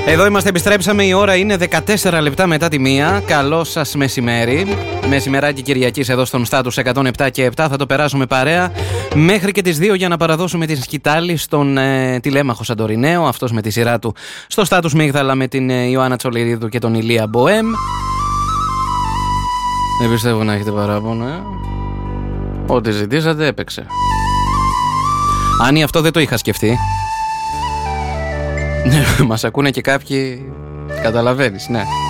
Εδώ είμαστε, επιστρέψαμε, η ώρα είναι 14 λεπτά μετά τη 1. Καλό σας μεσημέρι. Μεσημεράκι Κυριακής εδώ στον Στάτους 107 και 7. Θα το περάσουμε παρέα μέχρι και τις 2 για να παραδώσουμε τη σκητάλη στον τηλέμαχο Σαντοριναίο. Αυτός με τη σειρά του στο Στάτους Μίγδαλα με την Ιωάννα Τσολυρίδου και τον Ηλία Μποέμ. Δεν πιστεύω να έχετε παράπονο. Ό,τι ζητήσατε έπαιξε. Άννη, αυτό δεν το είχα σκεφτεί. Μας ακούνε και κάποιοι. Καταλαβαίνεις, ναι.